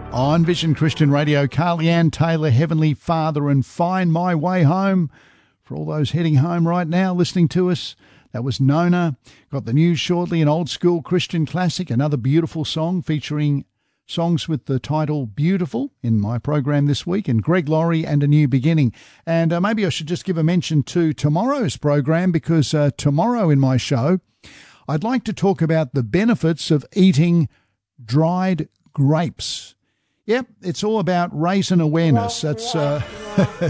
On Vision Christian Radio, Carly Ann Taylor, Heavenly Father, and Find My Way Home. For all those heading home right now listening to us, that was Nona. Got the news shortly, an old school Christian classic, another beautiful song featuring songs with the title Beautiful in my program this week, and Greg Laurie and A New Beginning. And maybe I should just give a mention to tomorrow's program, because tomorrow in my show, I'd like to talk about the benefits of eating dried grapes. Yep, it's all about raising awareness. That's